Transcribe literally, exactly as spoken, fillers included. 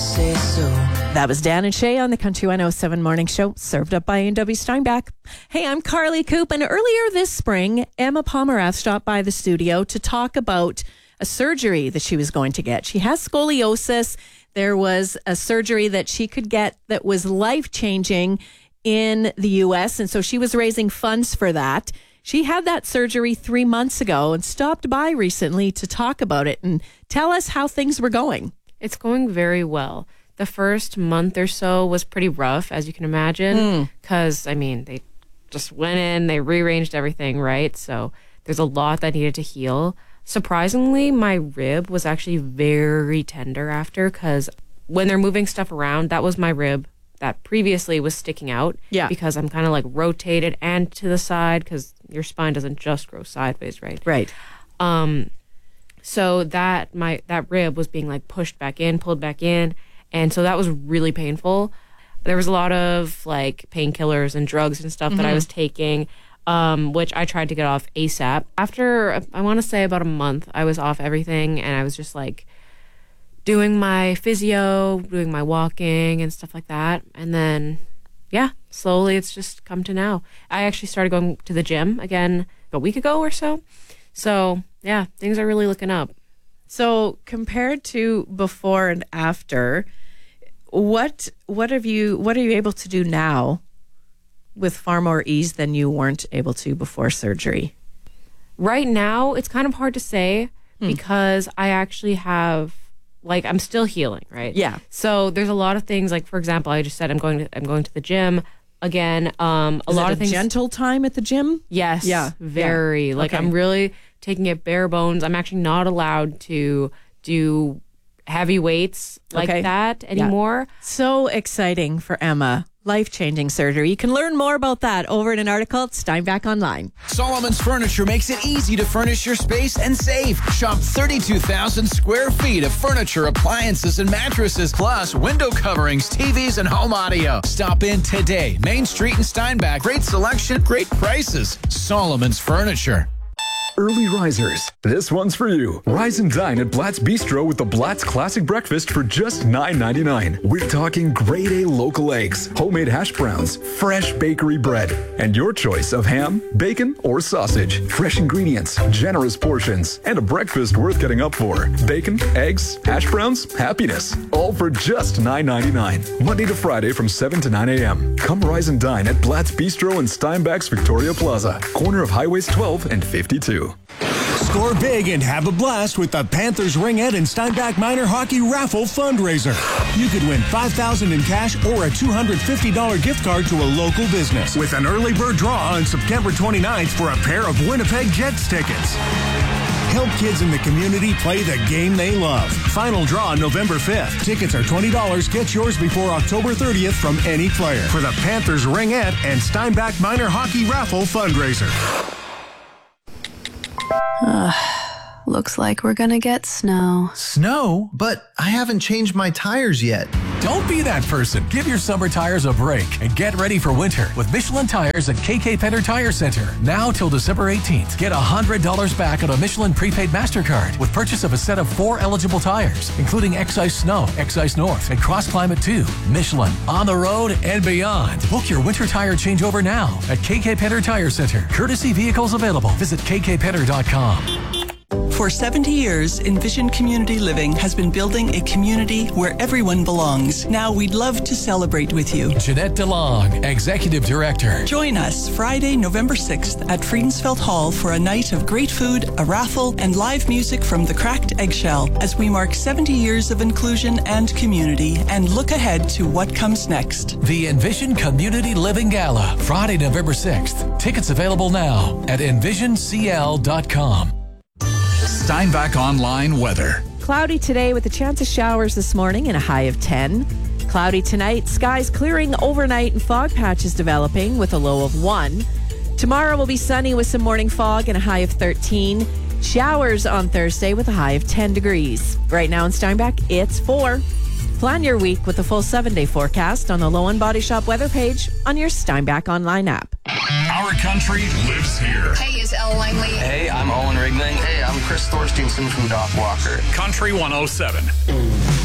say so. That was Dan and Shay on the Country one oh seven Morning Show, served up by A and W Steinbach. Hey, I'm Carly Coop, and earlier this spring, Emma Pomerath stopped by the studio to talk about a surgery that she was going to get. She has scoliosis. There was a surgery that she could get that was life-changing in the U S, and so she was raising funds for that. She had that surgery three months ago and stopped by recently to talk about it and tell us how things were going. It's going very well. The first month or so was pretty rough, as you can imagine, because, mm. I mean, they just went in, they rearranged everything, right? So there's a lot that needed to heal. Surprisingly, my rib was actually very tender after, because when they're moving stuff around, that was my rib that previously was sticking out. Yeah. Because I'm kind of like rotated and to the side, because your spine doesn't just grow sideways, right? Right. Um, so that my that rib was being like pushed back in, pulled back in. And so that was really painful. There was a lot of like painkillers and drugs and stuff mm-hmm. that I was taking, um, which I tried to get off ASAP. After, I want to say about a month, I was off everything, and I was just like doing my physio, doing my walking and stuff like that. And then, yeah, slowly it's just come to now. I actually started going to the gym again a week ago or so. So, yeah, things are really looking up. So compared to before and after, what what have you what are you able to do now with far more ease than you weren't able to before surgery? Right now, it's kind of hard to say hmm. because I actually have, like, I'm still healing, right? Yeah. So there's a lot of things, like, for example, I just said I'm going to I'm going to the gym again. Um, a Is lot it of things. Gentle time at the gym? Yes. Yeah. Very. Yeah. Like okay. I'm really taking it bare bones. I'm actually not allowed to do heavy weights like okay. that anymore. Yeah. So exciting for Emma. Life-changing surgery. You can learn more about that over in an article at Steinbach Online. Solomon's Furniture makes it easy to furnish your space and save. Shop thirty-two thousand square feet of furniture, appliances, and mattresses, plus window coverings, T Vs, and home audio. Stop in today. Main Street in Steinbach. Great selection, great prices. Solomon's Furniture. Early risers, this one's for you. Rise and dine at Blatt's Bistro with the Blatt's Classic Breakfast for just nine ninety-nine. We're talking grade A local eggs, homemade hash browns, fresh bakery bread, and your choice of ham, bacon, or sausage. Fresh ingredients, generous portions, and a breakfast worth getting up for. Bacon, eggs, hash browns, happiness. All for just nine ninety-nine. Monday to Friday from seven to nine a.m. Come rise and dine at Blatt's Bistro in Steinbach's Victoria Plaza, corner of Highways twelve and fifty-two. Score big and have a blast with the Panthers Ringette and Steinbach Minor Hockey Raffle fundraiser. You could win five thousand dollars in cash or a two hundred fifty dollars gift card to a local business with an early bird draw on September twenty-ninth for a pair of Winnipeg Jets tickets. Help kids in the community play the game they love. Final draw November fifth. Tickets are twenty dollars. Get yours before October thirtieth from any player for the Panthers Ringette and Steinbach Minor Hockey Raffle fundraiser. Uh, looks like we're gonna get snow. Snow? But I haven't changed my tires yet. Don't be that person. Give your summer tires a break and get ready for winter with Michelin tires at K K Penner Tire Center. Now till December eighteenth. Get one hundred dollars back on a Michelin prepaid MasterCard with purchase of a set of four eligible tires, including X-Ice Snow, X-Ice North, and Cross Climate two. Michelin, on the road and beyond. Book your winter tire changeover now at K K Penner Tire Center. Courtesy vehicles available. Visit k k penner dot com. For seventy years, Envision Community Living has been building a community where everyone belongs. Now we'd love to celebrate with you. Jeanette DeLong, Executive Director. Join us Friday, November sixth at Friedensfeld Hall for a night of great food, a raffle, and live music from the Cracked Eggshell as we mark seventy years of inclusion and community and look ahead to what comes next. The Envision Community Living Gala, Friday, November sixth. Tickets available now at envision c l dot com. Steinbach Online weather. Cloudy today with a chance of showers this morning and a high of ten. Cloudy tonight, skies clearing overnight and fog patches developing with a low of one. Tomorrow will be sunny with some morning fog and a high of thirteen. Showers on Thursday with a high of ten degrees. Right now in Steinbach, it's four. Plan your week with a full seven-day forecast on the Low End Body Shop weather page on your Steinbach Online app. Our country lives here. Hey, it's Elle Langley. Hey, I'm Owen Rigling. Hey, I'm Chris Thorsteinson from Doc Walker. Country one oh seven.